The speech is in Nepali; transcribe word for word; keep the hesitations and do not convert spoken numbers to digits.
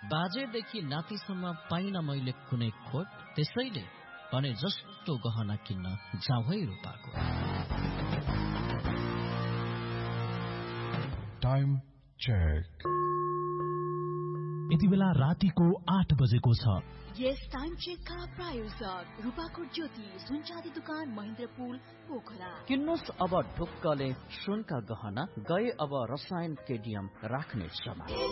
बाजेदेखि नातिसम्म पाइन मैले कुनै खोट, त्यसैले भने जस्तो गहना किन्न जाउँ है रूपाको। Time check. यति बेला रातिको आठ बजेको छ। यस टाइम चेकका प्रायोजक रूपाको ज्योति सुनचाँदी दुकान महेन्द्रपुल पोखरा। किन्नुस् अब ढुक्कले सुनका गहना, गए अब रसायन केडियम राख्ने समय।